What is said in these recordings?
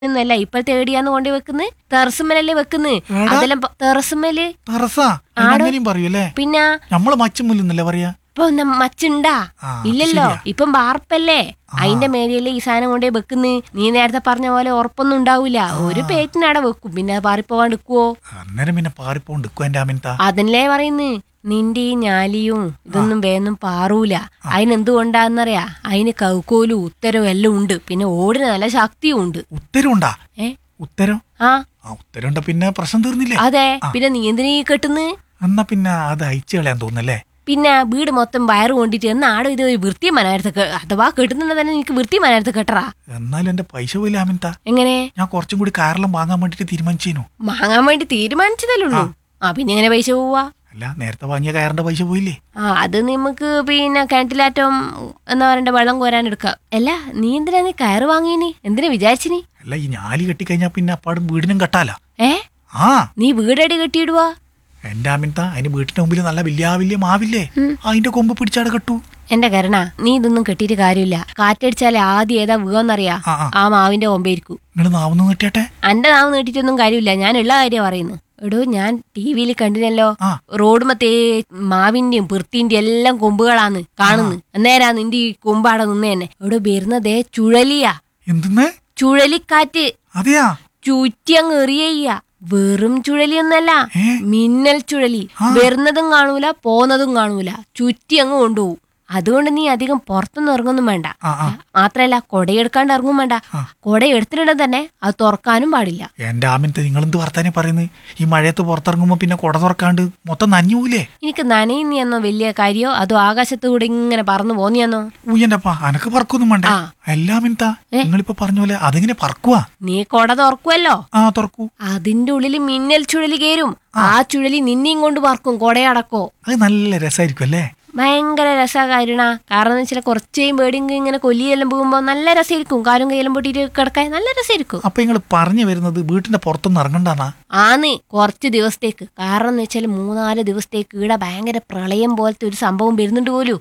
ന്നല്ല ഇപ്പോഴത്തെ ഏടിയാന്ന് കൊണ്ട് വെക്കുന്ന് ടെറസുമ്മലല്ലേ വെക്കുന്ന് അതെല്ലാം ടെറസുമ്മല് പറയൂല്ലേ പിന്നെ നമ്മള് മച്ചുമുല്ലെന്നല്ലേ പറയാ ഇപ്പൊ മച്ചുണ്ടാ ഇല്ലല്ലോ ഇപ്പം വാർപ്പല്ലേ അതിന്റെ മേലെയല്ലേ ഈ സാധനം കൊണ്ടേ വെക്കുന്ന് നീ നേരത്തെ പറഞ്ഞ പോലെ ഉറപ്പൊന്നും ഉണ്ടാവൂല ഒരു പേറ്റിനവിടെ വെക്കും പിന്നെ പാറിപ്പോവാണ്ടിക്കുവോ അന്നേരം പിന്നെ പാറിപ്പോണ്ടിക്കോ എന്റെ അമിൻത അതല്ലേ പറയുന്ന് നിന്റെ ഈ ഞാലിയും ഇതൊന്നും വേന്നും പാറൂല അതിനെന്തുകൊണ്ടാന്നറിയാ അതിന് കൗക്കോലും ഉത്തരവും എല്ലാം ഉണ്ട് പിന്നെ ഓടിന് നല്ല ശക്തിയും ഉണ്ട് ഉത്തരവുണ്ടാ ഉത്തരം ആ ഉത്തരവുണ്ട പിന്നെ പ്രശ്നം തീർന്നില്ലേ അതെ പിന്നെ നീ എന്തിനീ കെട്ടുന്ന് എന്നാ പിന്നെ അത് അയച്ചു കളയാൻ തോന്നല്ലേ പിന്നെ വീട് മൊത്തം വയറ് കൊണ്ടിട്ട് എന്നാടോ ഇത് വൃത്തി മനയർത്ത് അഥവാ കെട്ടുന്നുണ്ടെ തന്നെ എനിക്ക് വൃത്തി മനയർത്ത് കെട്ടറാ എന്നാലും എന്റെ പൈസ പോയില്ല അമിൻത എങ്ങനെ ഞാൻ കുറച്ചും കൂടി കാറെല്ലാം വാങ്ങാൻ വേണ്ടിട്ട് തീരുമാനിച്ചേനു വാങ്ങാൻ വേണ്ടി തീരുമാനിച്ചതല്ലേ ഉള്ളൂ പിന്നെ എങ്ങനെ പൈസ പോവാ അല്ല നേരത്തെ വാങ്ങിയ കയറിന്റെ പൈസ പോയില്ലേ അത് നമുക്ക് പിന്നെ കിണറ്റിലാറ്റം എന്താ പറയണ്ട വെള്ളം കോരാൻ എടുക്കാം അല്ല നീ എന്തിനാ നീ കയറ് വാങ്ങിനി എന്തിനാ വിചാരിച്ചിനി അല്ല ഈ ഞാലി കെട്ടിക്കഴിഞ്ഞാ പിന്നെ അപ്പാടും വീടിനും കെട്ടാല നീ വീടടി കെട്ടിയിടുവാ എന്റെ അമിൻത അതിന് വീട്ടിന്റെ മുമ്പിൽ നല്ല വലിയ മാവില്ലേ അതിന്റെ കൊമ്പ് പിടിച്ചാട് കെട്ടു എന്റെ കരണ നീ ഇതൊന്നും കെട്ടിയിട്ട് കാര്യമില്ല കാറ്റടിച്ചാലേ ആദ്യം ഏതാ വീവെന്നറിയാ ആ മാവിന്റെ കൊമ്പേരിക്കൂ നിങ്ങൾ നാവൊന്നും നീട്ടിയാട്ടെ എന്റെ നാവ് നീട്ടിട്ടൊന്നും കാര്യമില്ല ഞാൻ ഉള്ള കാര്യം പറയുന്നു എടോ ഞാൻ ടിവിയിൽ കണ്ടിനല്ലോ റോഡ് മറ്റേ മാവിന്റെയും പിർത്തിന്റെയും എല്ലാം കൊമ്പുകളാന്ന് കാണുന്നു അന്നേരാ നിന്റെ ഈ കൊമ്പാടെ നിന്ന് തന്നെ എടോ വരുന്നതേ ചുഴലിയാ എന്തെന്ന് ചുഴലിക്കാറ്റ് അതെയാ ചുറ്റി അങ്ങ് എറിയ വെറും ചുഴലിയൊന്നല്ല മിന്നൽ ചുഴലി വരുന്നതും കാണൂല പോന്നതും കാണൂല ചുറ്റി അങ്ങ് കൊണ്ടുപോകും അതുകൊണ്ട് നീ അധികം പുറത്തൊന്നും ഇറങ്ങൊന്നും വേണ്ട മാത്രല്ല കൊടയെടുക്കാണ്ട് ഇറങ്ങും വേണ്ട കൊട എടുത്തിട്ടുണ്ടെ തന്നെ അത് തുറക്കാനും പാടില്ല എന്റെ ആമിനത്തെ നിങ്ങൾ എന്ത് വർത്താനെ പറയുന്നത് ഈ മഴയത്ത് പുറത്തിറങ്ങുമ്പോ പിന്നെ കൊട തുറക്കാണ്ട് മൊത്തം നനഞ്ഞൂലേ എനിക്ക് നനയുന്നിയെന്നോ വലിയ കാര്യോ അതോ ആകാശത്തൂടെ ഇങ്ങനെ പറന്നു പോന്നിയെന്നോ ഊയന്റപ്പാ അനക്ക് പറക്കൊന്നും വേണ്ട എല്ലാമിനത്താ നിങ്ങളിപ്പോ പറഞ്ഞ പോലെ അതിങ്ങനെ പറക്കുവാ നീ കൊട തുറക്കുവല്ലോ തുറക്കൂ അതിന്റെ ഉള്ളിൽ മിന്നൽ ചുഴലി കേറും ആ ചുഴലി നിന്നെയും കൊണ്ട് പറക്കും കൊടയടക്കോ അത് നല്ല രസമായിരിക്കും അല്ലേ ഭയങ്കര രസകാരണ കാരണം എന്ന് വെച്ചാൽ കുറച്ചേയും പേടിയും ഇങ്ങനെ കൊല്ലിയെല്ലാം പോകുമ്പോ നല്ല രസമായിരിക്കും കാലും കയ്യിലും പൊട്ടിയിട്ട് കിടക്കാൻ നല്ല രസമായിരിക്കും അപ്പൊ നിങ്ങൾ പറഞ്ഞു വരുന്നത് വീട്ടിന്റെ പുറത്തൊന്നും ഇറങ്ങണ്ടാന്നാ കുറച്ച് ദിവസത്തേക്ക് കാരണം എന്ന് വെച്ചാൽ 3-4 ദിവസത്തേക്ക് ഇവിടെ ഭയങ്കര പ്രളയം പോലത്തെ ഒരു സംഭവം വരുന്നുണ്ട് പോലും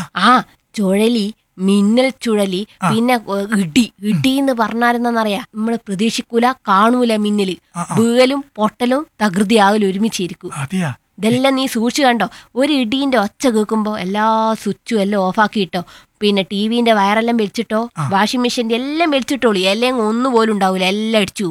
ചുഴലി മിന്നൽ ചുഴലി പിന്നെ ഇടി എന്ന് പറഞ്ഞാലെന്നറിയാ നമ്മള് പ്രതീക്ഷിക്കൂല കാണൂല മിന്നല് വീഴലും പൊട്ടലും തകൃതിയാകലും ഒരുമിച്ചിരിക്കും ഇതെല്ലാം നീ സൂക്ഷിച്ചു കണ്ടോ ഒരു ഇടീന്റെ ഒച്ച കേൾക്കുമ്പോ എല്ലാ സ്വിച്ചും എല്ലാം ഓഫാക്കിയിട്ടോ പിന്നെ ടിവിന്റെ വയറെല്ലാം വലിച്ചിട്ടോ വാഷിംഗ് മെഷീന്റെ എല്ലാം വലിച്ചിട്ടോളൂ എല്ലാം ഒന്നുപോലും ഉണ്ടാവൂല എല്ലാം അടിച്ചു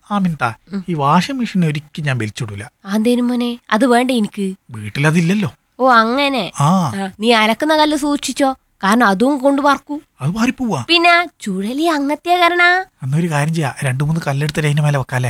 ഈ വാഷിംഗ് മെഷീൻ ഒരിക്കലും ഞാൻ വലിച്ചിടൂല അതേനും മോനെ അത് വേണ്ട എനിക്ക് വീട്ടിലതില്ലല്ലോ അങ്ങനെ നീ അലക്കുന്ന കല്ല് സൂക്ഷിച്ചോ കാരണം അതും കൊണ്ട് പറക്കൂ അത് മാറിപ്പോവാ പിന്നെ ചുഴലി അങ്ങനത്തെ കാരണ അന്നൊരു കാര്യം ചെയ്യാ 2-3 കല്ലെടുത്ത് അതിന്റെ മേലെ വെക്കാല്ലേ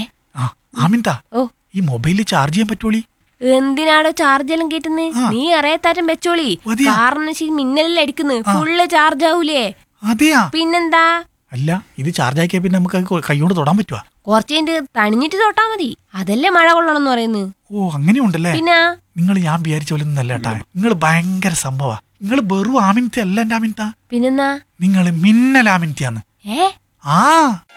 ഈ മൊബൈലിൽ ചാർജ് ചെയ്യാൻ പറ്റൂളി എന്തിനാടോ ചാർജ് എല്ലാം കേട്ടുന്നത് നീ അറിയാത്താരം വെച്ചോളി കാരണം മിന്നലെല്ലാം അടിക്കുന്നത് ഫുള്ള് ചാർജ് ആവൂലേ പിന്നെന്താ അല്ല ഇത് ചാർജ് ആക്കിയാ പിന്നെ നമുക്ക് കൈകൊണ്ട് തൊടാൻ പറ്റുവാ കുറച്ച് കഴിഞ്ഞിട്ട് തണിഞ്ഞിട്ട് തൊട്ടാ മതി അതല്ലേ മഴ കൊള്ളണം എന്ന് പറയുന്നത് അങ്ങനെയുണ്ടല്ലേ പിന്നെ നിങ്ങൾ ഞാൻ വിചാരിച്ച പോലെ ഒന്നല്ല കേട്ടാ നിങ്ങൾ ഭയങ്കര സംഭവ നിങ്ങൾ വെറും ആമിനത്തെ അല്ല എന്റെ ആമിനത്ത പിന്നെന്നാ നിങ്ങൾ മിന്നൽ ആമിനത്തെയാന്ന്